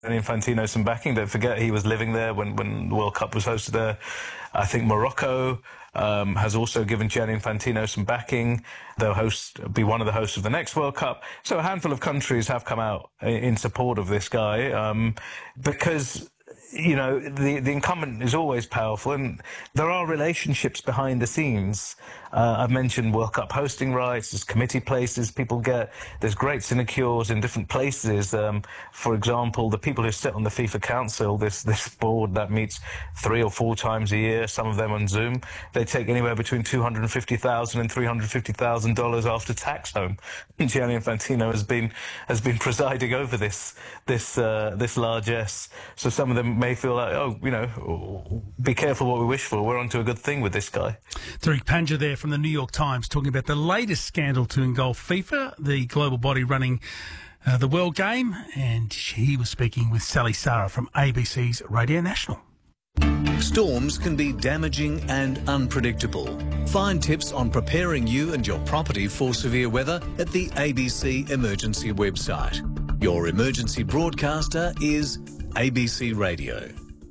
Infantino some backing. Don't forget he was living there when the World Cup was hosted there. I think Morocco has also given Gianni Infantino some backing. They'll be one of the hosts of the next World Cup. So a handful of countries have come out in support of this guy because, you know, the incumbent is always powerful, and there are relationships behind the scenes. I've mentioned World Cup hosting rights, there's committee places people get, there's great sinecures in different places. For example, the people who sit on the FIFA Council, this board that meets 3 or 4 times a year, some of them on Zoom, they take anywhere between $250,000 and $350,000 after tax home. Gianni Infantino has been presiding over this largesse. So some of them may feel like, oh, you know, be careful what we wish for. We're onto a good thing with this guy. Tariq Panja there from the New York Times talking about the latest scandal to engulf FIFA, the global body running the World Game, and he was speaking with Sally Sarah from ABC's Radio National. Storms can be damaging and unpredictable. Find tips on preparing you and your property for severe weather at the ABC Emergency website. Your emergency broadcaster is ABC Radio.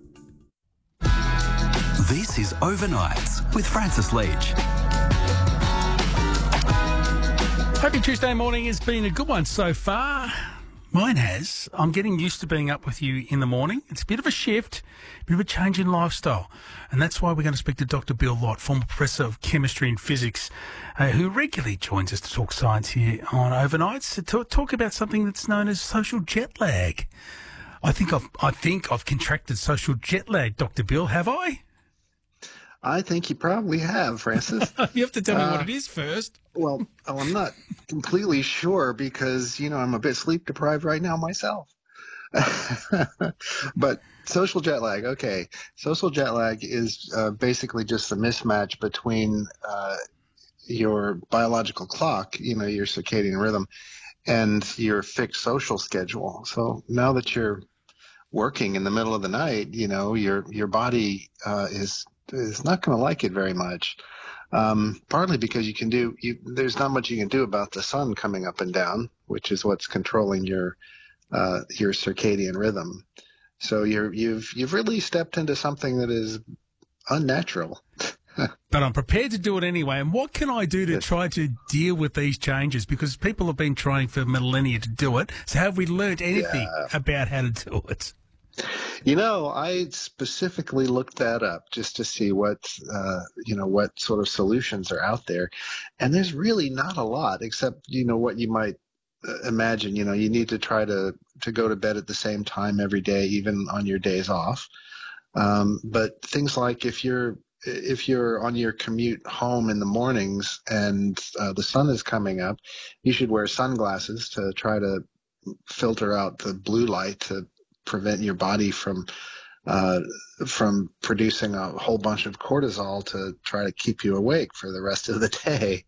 This is Overnights with Francis Leach. Hope your Tuesday morning has been a good one so far. Mine has. I'm getting used to being up with you in the morning. It's a bit of a shift, a bit of a change in lifestyle. And that's why we're going to speak to Dr. Bill Lott, former Professor of Chemistry and Physics, who regularly joins us to talk science here on Overnights, to talk about something that's known as social jet lag. I think I've contracted social jet lag, Dr. Bill, have I? I think you probably have, Francis. You have to tell me what it is first. Well, I'm not completely sure because, you know, I'm a bit sleep deprived right now myself. But social jet lag, okay. Social jet lag is basically just a mismatch between your biological clock, you know, your circadian rhythm, and your fixed social schedule. So now that you're working in the middle of the night, you know, your body is not going to like it very much. Partly because there's not much you can do about the sun coming up and down, which is what's controlling your circadian rhythm. So you've really stepped into something that is unnatural. But I'm prepared to do it anyway. And what can I do to try to deal with these changes? Because people have been trying for millennia to do it. So have we learned anything about how to do it? You know, I specifically looked that up just to see what sort of solutions are out there. And there's really not a lot except, you know, what you might imagine. You know, you need to try to go to bed at the same time every day, even on your days off. But things like if you're on your commute home in the mornings and the sun is coming up, you should wear sunglasses to try to filter out the blue light to prevent your body from producing a whole bunch of cortisol to try to keep you awake for the rest of the day.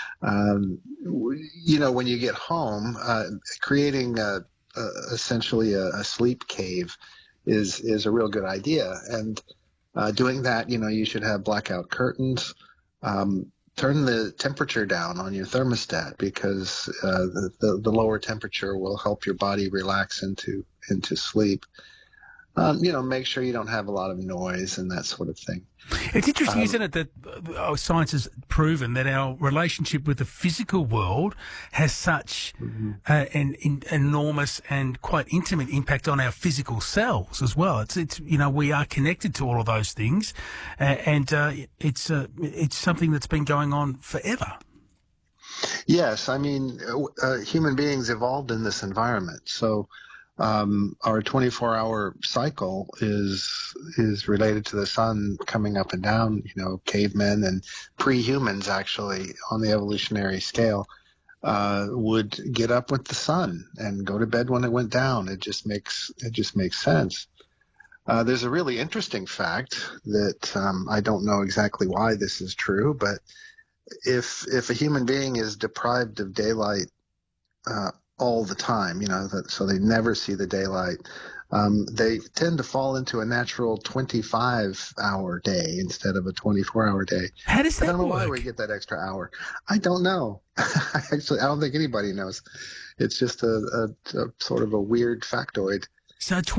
You know, when you get home, creating essentially a sleep cave is a real good idea. And doing that, you know, you should have blackout curtains. Turn the temperature down on your thermostat because the lower temperature will help your body relax into sleep. You know, make sure you don't have a lot of noise and that sort of thing. It's interesting, isn't it, that science has proven that our relationship with the physical world has such an enormous and quite intimate impact on our physical selves as well. It's you know, we are connected to all of those things, and it's something that's been going on forever. Yes, I mean, human beings evolved in this environment, so. Our 24-hour cycle is related to the sun coming up and down. You know, cavemen and pre-humans actually on the evolutionary scale would get up with the sun and go to bed when it went down. It just makes sense. There's a really interesting fact that I don't know exactly why this is true, but if a human being is deprived of daylight all the time, you know, so they never see the daylight, they tend to fall into a natural 25-hour day instead of a 24-hour day. How does that work? I don't know why we get that extra hour. I don't know. Actually, I don't think anybody knows. It's just a sort of a weird factoid. So